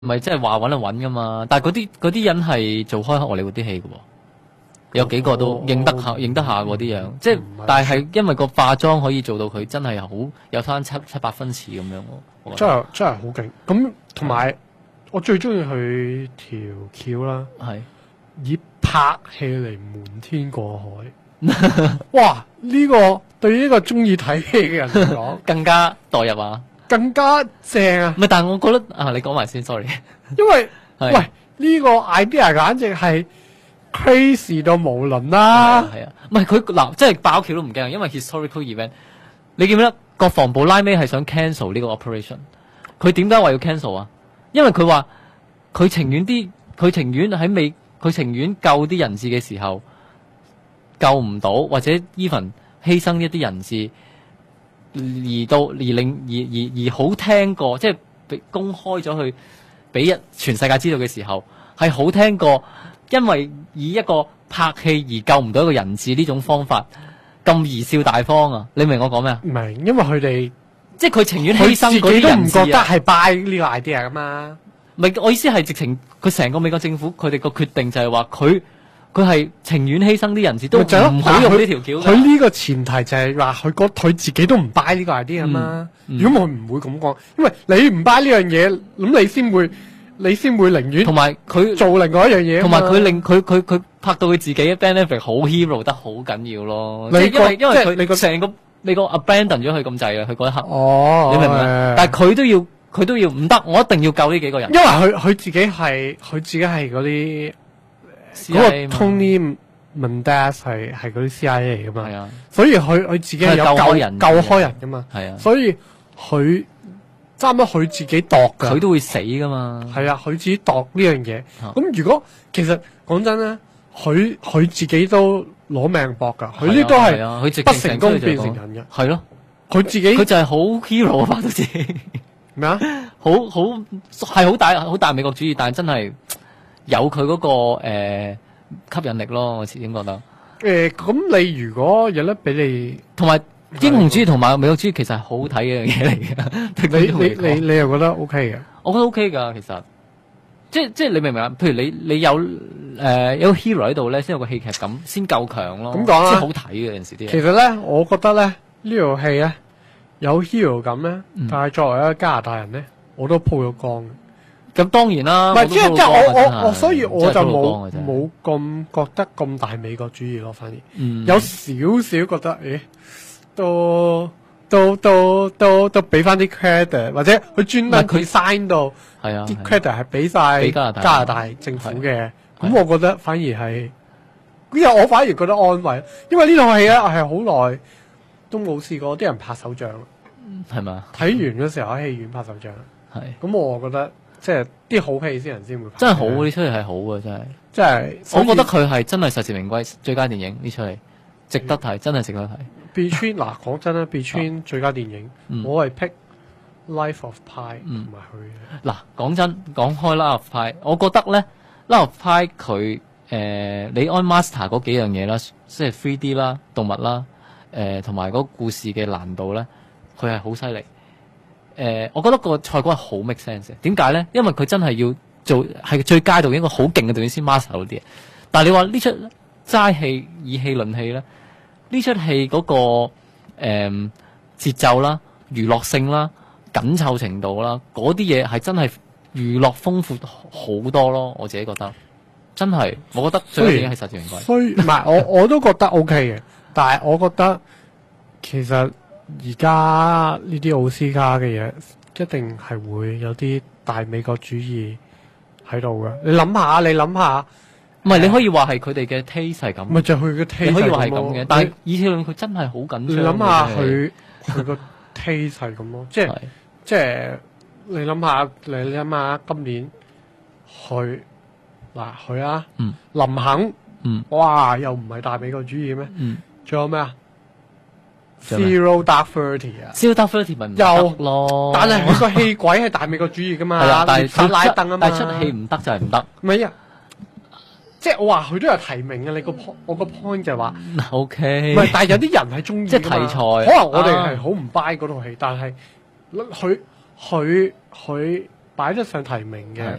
唔係即係話揾噶嘛。但係嗰啲人係做開荷里活啲戲嘅喎，有幾個都認得下嗰啲樣，即係但係因為個化妝可以做到佢真係好有翻七八分似咁樣喎。 真係好勁。咁同埋我最中意佢條橋啦， 係以拍戲嚟瞞天過海。哇！呢個對於呢個中意睇戲嘅人嚟講， 更加代入啊， 更加正啊！ 唔係，但係我覺得啊，你講埋先 ，sorry。 因為係喂呢個 idea 簡直係 crazy 到無倫啦。 係啊，唔係佢嗱，即係爆橋都唔驚，因為 historical event。你記唔記得國防部拉尾係想 cancel 呢個 operation？ 佢點解話要 cancel 啊？因為佢話佢情願救啲人質嘅時候救唔到，或者 even 犧牲一啲人質，而好聽過，即係公開咗去俾全世界知道嘅時候，係好聽過，因為以一個拍戲而救唔到一個人質呢種方法咁貽笑大方啊！你明我講咩啊？ 唔係，因為佢哋即係佢情願犧牲嗰自己都唔啲人質啊！ 覺得係 buy 呢個 idea 噶嘛。 唔係，我意思係直情佢成個美國政府佢哋個決定就係話佢係情願犧牲啲人質都唔好用呢條橋㗎。 佢呢個前提就係話佢自己都唔 buy 呢個 idea 嘛。如果佢唔會咁講，因為你唔 buy 呢樣嘢，咁你先會寧願同埋佢做另外一樣嘢。 同埋佢令佢拍到佢自己嘅 Ben Affleck 好 hero 得好緊要咯。 你因為佢你個成個美國 abandon 咗佢咁滯啊！佢嗰一刻， 哦， 你明唔明？但係佢都要唔得，我一定要救呢幾個人。 因為佢自己係嗰啲嗰個 Tony Mendez 係嗰啲 CIA 嚟噶嘛， 係啊， 所以佢自己係有救開人噶嘛， 係啊， 所以佢差唔多佢自己度噶， 佢都會死噶嘛， 係啊，佢自己度呢樣嘢。咁如果其實講真咧，佢自己都攞命搏噶，佢呢都係不成功變成人嘅， 係咯， 佢自己佢就係好 hero 啊，拍到自己咩啊？ 係好大美國主義，但係真係有佢嗰個吸引力咯，我始終覺得。 咁你如果有得俾你， 同埋英雄主義同埋美國主義其實係好睇嘅樣嘢嚟嘅。 你又覺得 OK 嘅？ 我覺得 OK 㗎，其實即係你明唔明啊？譬如你有個 hero 喺度咧，先有個戲劇感，先夠強咯。 咁講啦， 即係好睇嘅有陣時啲嘢。 其實咧，我覺得咧呢套戲咧有 hero 感咧，但係作為一個加拿大人咧，我都鋪咗光嘅。 咁當然啦， 唔係即係我，所以我就冇咁覺得咁大美國主義咯，反而有少少覺得，都俾翻啲 credit， 或者佢專登佢 sign 到啲 credit 係俾晒加拿大政府嘅，咁我覺得反而係，因為我反而覺得安慰，因為呢套戲咧我係好耐都冇試過啲人拍手掌， 係嘛？ 睇完嗰時候喺戲院拍手掌， 係咁我覺得。即係啲好戲先人先會拍， 真係好呢出戲係好嘅，真係。 即係我覺得佢係真係實至名歸最佳電影呢出戲，值得睇，真係值得睇。 Between 嗱講真啦，Between 最佳電影，我係 pick Life of Pi 同埋佢。 嗱講真講開 Life of Pi，我覺得咧 Life of Pi 佢李安 master 嗰幾樣嘢啦，即係 3D 啦、動物啦，同埋嗰個故事嘅難度咧，佢係好犀利。我覺得個賽果係好 make sense 嘅。點解咧？因為佢真係要做係最佳導演一個好勁嘅導演先 master 到啲嘢。但係你話呢出齋戲以戲論戲咧，呢出戲嗰個節奏啦、娛樂性啦、緊湊程度啦，嗰啲嘢係真係娛樂豐富好多咯。我自己覺得真係，我覺得最佳電影係實至名歸。 所以唔係我都覺得 OK 嘅，但係我覺得其實。而家呢啲奧斯卡嘅嘢，一定係會有啲大美國主義喺度嘅。你諗下， 唔係你可以話係佢哋嘅 taste 係咁， 咪就佢嘅 taste 可以話係咁嘅。但係以前佢真係好緊張。 你諗下佢個 taste 係咁咯，即係你諗下今年佢啊，林肯，哇，又唔係大美國主義咩？仲有咩啊？Zero Dark Thirty 啊 ，Zero Dark Thirty 咪唔得咯， 但係佢個戲鬼係大美國主義噶嘛， 但係拉登啊嘛， 但係出戲唔得就係唔得。 唔係啊，即係我話佢都有提名嘅，我個 point 就係話 ，OK， 唔係，但係有啲人係中意， 即係題材， 可能我哋係好唔 buy 嗰套戲，但係佢擺得上提名嘅。